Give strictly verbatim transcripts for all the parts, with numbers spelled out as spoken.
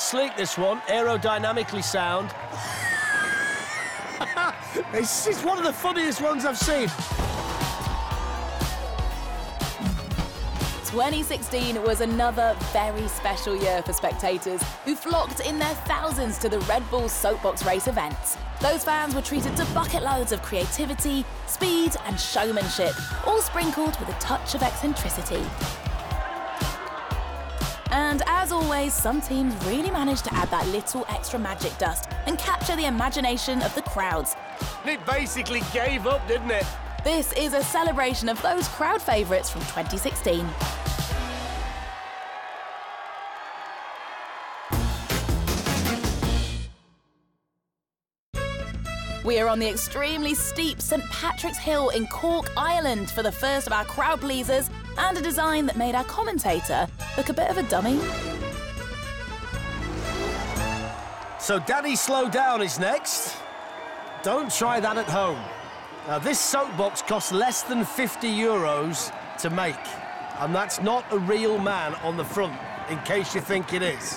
sleek, this one. Aerodynamically sound. it's, it's one of the funniest ones I've seen. twenty sixteen was another very special year for spectators who flocked in their thousands to the Red Bull Soapbox Race events. Those fans were treated to bucket loads of creativity, speed and showmanship, all sprinkled with a touch of eccentricity. And as always, some teams really managed to add that little extra magic dust and capture the imagination of the crowds. It basically gave up, didn't it? This is a celebration of those crowd favourites from twenty sixteen. We are on the extremely steep St Patrick's Hill in Cork, Ireland for the first of our crowd pleasers and a design that made our commentator look a bit of a dummy. So Daddy Slow Down is next. Don't try that at home. Now this soapbox costs less than fifty euros to make, and that's not a real man on the front, in case you think it is.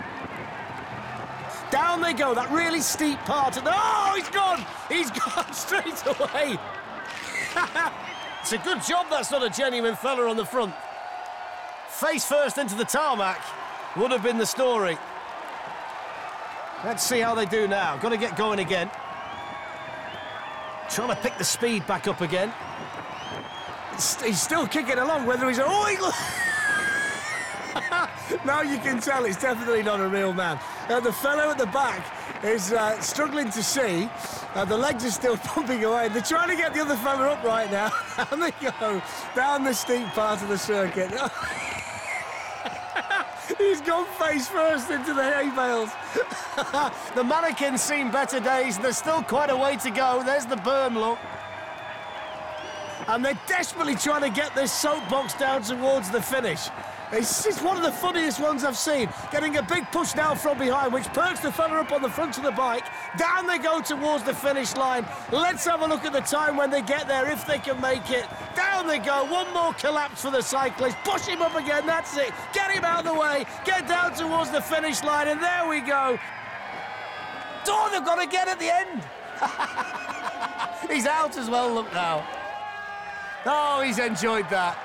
Down they go, that really steep part. And oh, he's gone! He's gone straight away. It's a good job that's not a genuine fella on the front. Face first into the tarmac would have been the story. Let's see how they do now. Got to get going again. Trying to pick the speed back up again. He's still kicking along, whether he's... Oh, he... Now you can tell it's definitely not a real man. Uh, the fellow at the back is uh, struggling to see. Uh, the legs are still pumping away. They're trying to get the other fella up right now. Down they go, down the steep part of the circuit. He's gone face first into the hay bales. The mannequin's seen better days. There's still quite a way to go. There's the berm, look. And they're desperately trying to get this soapbox down towards the finish. It's, it's one of the funniest ones I've seen. Getting a big push now from behind, which perks the fella up on the front of the bike. Down they go towards the finish line. Let's have a look at the time when they get there, if they can make it. Down they go. One more collapse for the cyclist. Push him up again. That's it. Get him out of the way. Get down towards the finish line, and there we go. Oh, they've got to get at the end. He's out as well, look now. Oh, he's enjoyed that.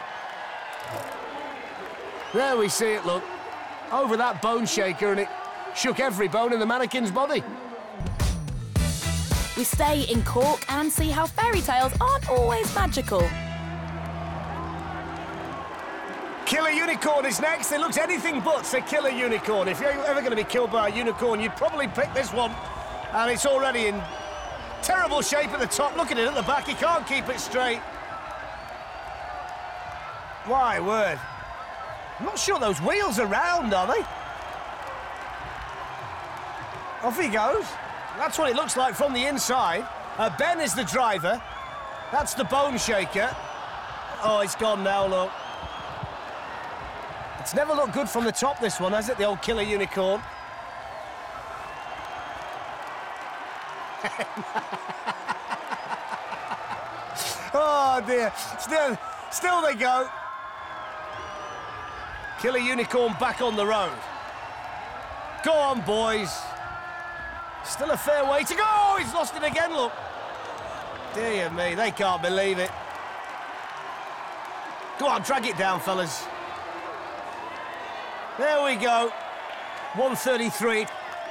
There we see it, look. Over that bone shaker, and it shook every bone in the mannequin's body. We stay in Cork and see how fairy tales aren't always magical. Killer Unicorn is next. It looks anything but a killer unicorn. If you're ever going to be killed by a unicorn, you'd probably pick this one. And it's already in terrible shape at the top. Look at it at the back. He can't keep it straight. My word. I'm not sure those wheels are round, are they? Off he goes. That's what it looks like from the inside. Uh, Ben is the driver. That's the bone shaker. Oh, it's gone now, look. It's never looked good from the top, this one, has it? The old killer unicorn. Oh, dear. Still, still they go. Killer Unicorn back on the road. Go on, boys. Still a fair way to go. Oh, he's lost it again, look. Dear me, they can't believe it. Go on, drag it down, fellas. There we go. one thirty-three.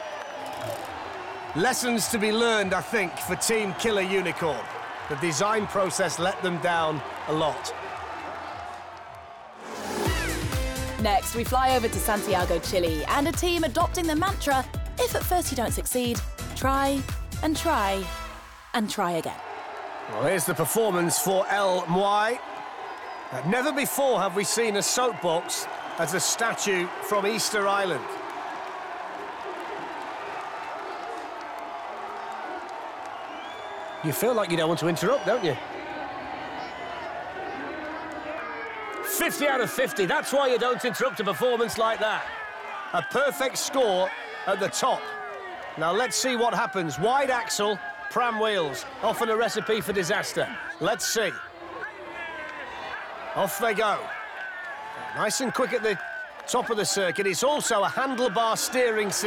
Lessons to be learned, I think, for Team Killer Unicorn. The design process let them down a lot. Next, we fly over to Santiago, Chile, and a team adopting the mantra, if at first you don't succeed, try and try and try again. Well, here's the performance for El Muay. Never before have we seen a soapbox as a statue from Easter Island. You feel like you don't want to interrupt, don't you? fifty out of fifty, that's why you don't interrupt a performance like that. A perfect score at the top. Now let's see what happens. Wide axle, pram wheels, often a recipe for disaster. Let's see. Off they go. Nice and quick at the top of the circuit. It's also a handlebar steering system.